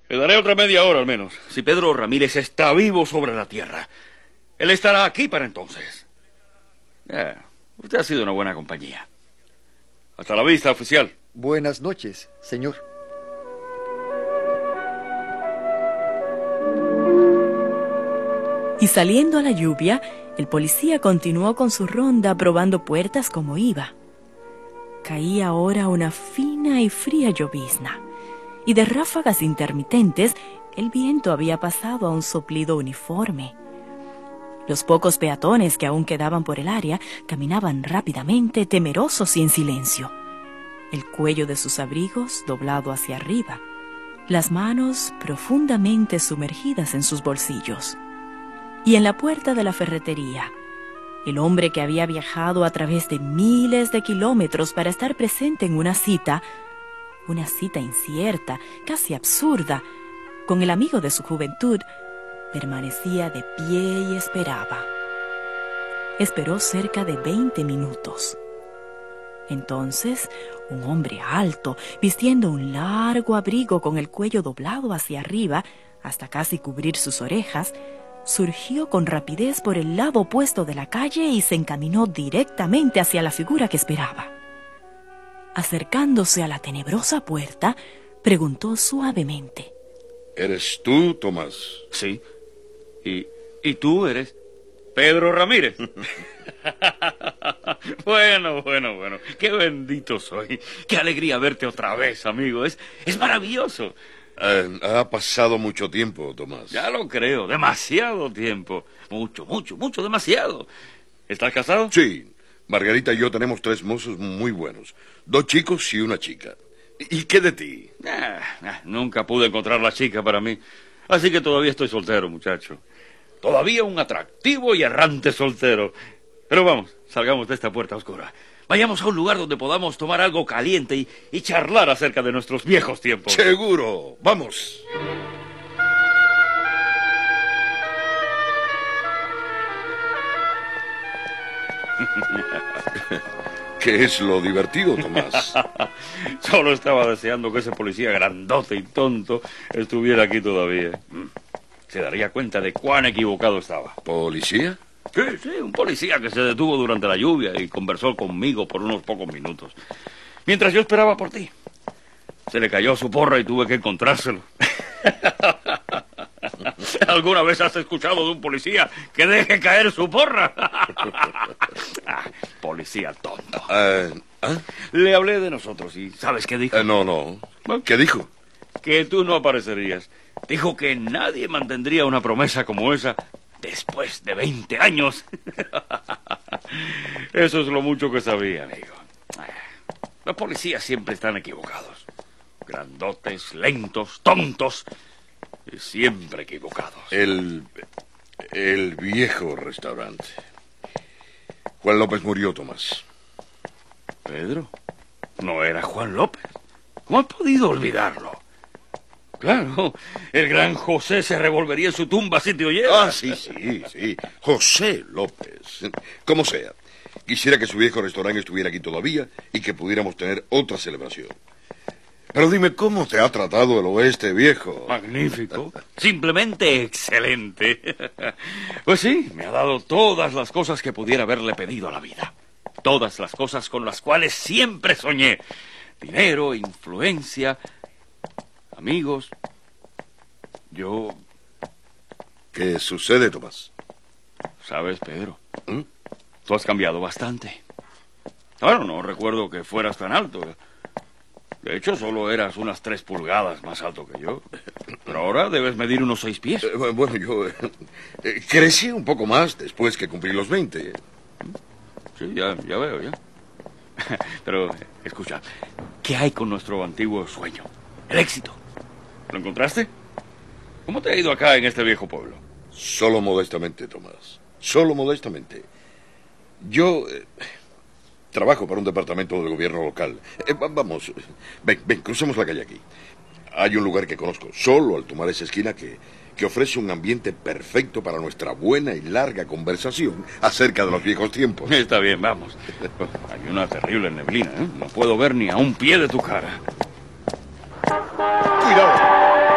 Le daré otra media hora al menos. Si Pedro Ramírez está vivo sobre la tierra, él estará aquí para entonces. Usted ha sido una buena compañía. Hasta la vista, oficial. Buenas noches, señor. Y saliendo a la lluvia, el policía continuó con su ronda probando puertas como iba. Caía ahora una fina y fría llovizna, y de ráfagas intermitentes el viento había pasado a un soplido uniforme. Los pocos peatones que aún quedaban por el área caminaban rápidamente, temerosos y en silencio. El cuello de sus abrigos doblado hacia arriba, las manos profundamente sumergidas en sus bolsillos. Y en la puerta de la ferretería, el hombre que había viajado a través de miles de kilómetros para estar presente en una cita incierta, casi absurda, con el amigo de su juventud, permanecía de pie y esperaba. Esperó cerca de 20 minutos. Entonces, un hombre alto, vistiendo un largo abrigo con el cuello doblado hacia arriba, hasta casi cubrir sus orejas, surgió con rapidez por el lado opuesto de la calle y se encaminó directamente hacia la figura que esperaba. Acercándose a la tenebrosa puerta, preguntó suavemente: ¿Eres tú, Tomás? Sí. ¿Y tú eres? Pedro Ramírez. Bueno. Qué bendito soy. Qué alegría verte otra vez, amigo. Es maravilloso. Ha pasado mucho tiempo, Tomás. Ya lo creo. Demasiado tiempo. Mucho, demasiado. ¿Estás casado? Sí. Margarita y yo tenemos 3 mozos muy buenos. 2 chicos y una chica. ¿Y qué de ti? Nunca pude encontrar la chica para mí. Así que todavía estoy soltero, muchacho. Todavía un atractivo y errante soltero. Pero vamos, salgamos de esta puerta oscura. Vayamos a un lugar donde podamos tomar algo caliente y charlar acerca de nuestros viejos tiempos. Seguro. Vamos. ¿Qué es lo divertido, Tomás? Solo estaba deseando que ese policía grandote y tonto estuviera aquí todavía. Se daría cuenta de cuán equivocado estaba. ¿Policía? Sí, un policía que se detuvo durante la lluvia y conversó conmigo por unos pocos minutos, mientras yo esperaba por ti. Se le cayó su porra y tuve que encontrárselo. ¿Alguna vez has escuchado de un policía que deje caer su porra? Policía tonto. Le hablé de nosotros y ¿sabes qué dijo? No. ¿Qué dijo? Que tú no aparecerías. Dijo que nadie mantendría una promesa como esa después de 20 años. Eso es lo mucho que sabía, amigo. Los policías siempre están equivocados. Grandotes, lentos, tontos. Siempre equivocados. El viejo restaurante. Juan López murió, Tomás. ¿Pedro? ¿No era Juan López? ¿Cómo has podido olvidarlo? Claro, el gran José se revolvería en su tumba si te oyera. Sí. José López. Como sea. Quisiera que su viejo restaurante estuviera aquí todavía y que pudiéramos tener otra celebración. Pero dime, ¿cómo te ha tratado el oeste, viejo? Magnífico. Simplemente excelente. Pues sí, me ha dado todas las cosas que pudiera haberle pedido a la vida. Todas las cosas con las cuales siempre soñé. Dinero, influencia, amigos. Yo... ¿Qué sucede, Tomás? ¿Sabes, Pedro? Tú has cambiado bastante. Claro, no recuerdo que fueras tan alto. De hecho, solo eras unas 3 pulgadas más alto que yo. Pero ahora debes medir unos 6 pies. Bueno, yo crecí un poco más después que cumplí los 20. Sí, ya veo, ya. Pero, escucha, ¿qué hay con nuestro antiguo sueño? El éxito. ¿Lo encontraste? ¿Cómo te ha ido acá en este viejo pueblo? Solo modestamente, Tomás. Solo modestamente. Yo... trabajo para un departamento del gobierno local. Vamos, ven, crucemos la calle aquí. Hay un lugar que conozco, solo al tomar esa esquina, que ofrece un ambiente perfecto para nuestra buena y larga conversación acerca de los viejos tiempos. Está bien, vamos. Hay una terrible neblina, ¿eh? No puedo ver ni a un pie de tu cara.